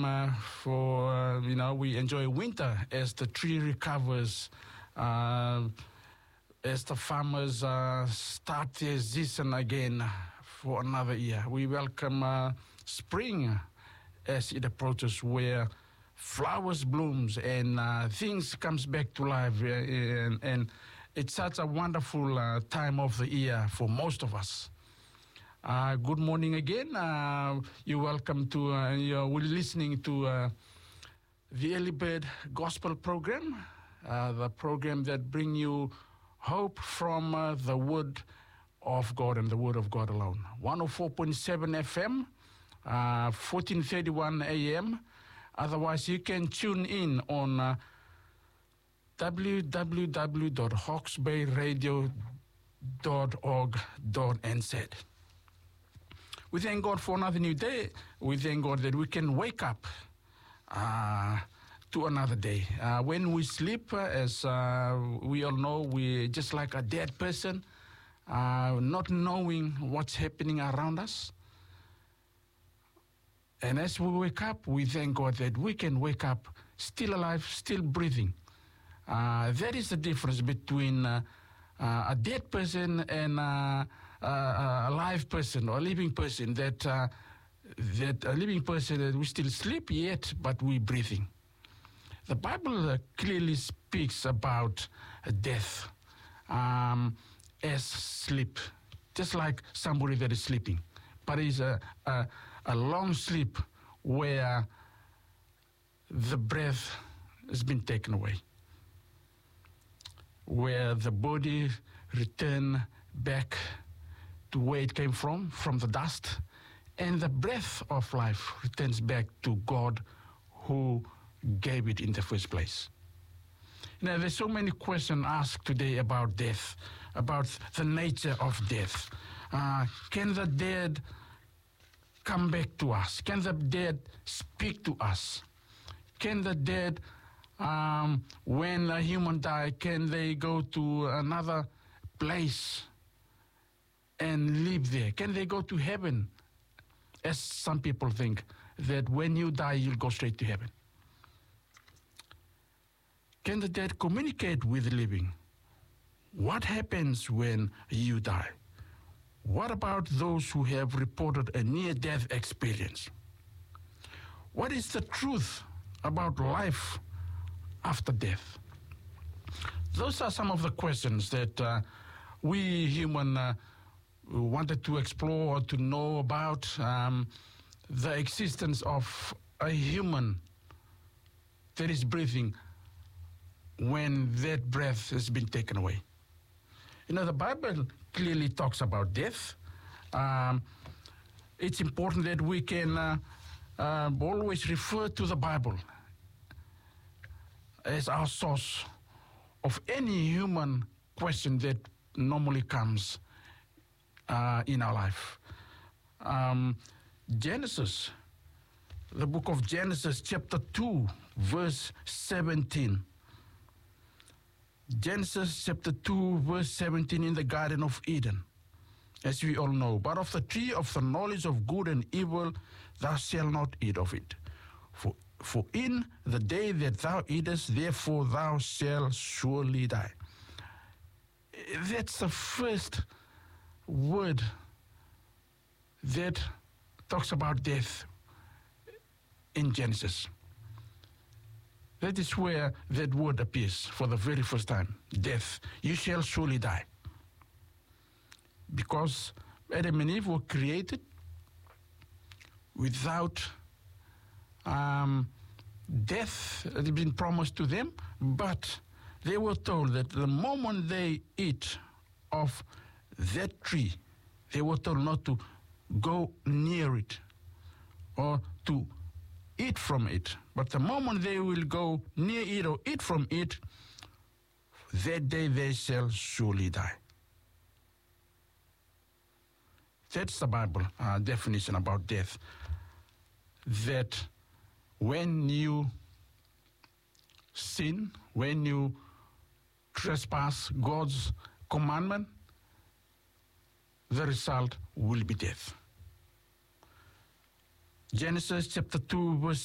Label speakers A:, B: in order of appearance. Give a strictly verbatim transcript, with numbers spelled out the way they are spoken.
A: time uh, for, uh, you know, we enjoy winter as the tree recovers, uh, as the farmers uh, start their season again for another year. We welcome uh, spring as it approaches, where flowers blooms and uh, things comes back to life. Uh, and, and it's such a wonderful uh, time of the year for most of us. Uh, good morning again. Uh, you're welcome to, uh, you're listening to uh, the Early Bird Gospel Program, uh, the program that brings you hope from uh, the Word of God and the Word of God alone. one oh four point seven F M, uh, fourteen thirty-one A M. Otherwise, you can tune in on uh, w w w dot hawke's bay radio dot org dot n z. We thank God for another new day. We thank God that we can wake up uh, to another day. Uh, when we sleep, uh, as uh, we all know, we're just like a dead person, uh, not knowing what's happening around us. And as we wake up, we thank God that we can wake up still alive, still breathing. Uh, that is the difference between uh, uh, a dead person and uh, uh, a live person or a living person. That uh, that a living person that we still sleep yet, but we're breathing. The Bible uh, clearly speaks about uh, death um, as sleep, just like somebody that is sleeping, but it's a, a a long sleep where the breath has been taken away, where the body return back to where it came from, from the dust, and the breath of life returns back to God who gave it in the first place. Now, there's so many questions asked today about death, about the nature of death. Uh, can the dead come back to us? Can the dead speak to us? Can the dead, um, when a human dies, can they go to another place and live there? Can they go to heaven? As some people think, that when you die, you'll go straight to heaven. Can the dead communicate with the living? What happens when you die? What about those who have reported a near-death experience? What is the truth about life after death? Those are some of the questions that uh, we human uh, wanted to explore, to know about um, the existence of a human that is breathing when that breath has been taken away. You know, the Bible clearly talks about death. Um, it's important that we can uh, uh, always refer to the Bible as our source of any human question that normally comes uh, in our life. Um, Genesis, the book of Genesis, chapter two, verse seventeen. Genesis chapter two, verse seventeen, in the Garden of Eden, as we all know. But of the tree of the knowledge of good and evil, thou shalt not eat of it. For, for in the day that thou eatest, therefore thou shalt surely die. That's the first word that talks about death in Genesis. That is where that word appears for the very first time. Death. You shall surely die. Because Adam and Eve were created without um, death had been promised to them, but they were told that the moment they eat of that tree, they were told not to go near it or to eat from it. But the moment they will go near it or eat from it, that day they shall surely die. That's the Bible uh, definition about death. That when you sin, when you trespass God's commandment, the result will be death. Genesis chapter two, verse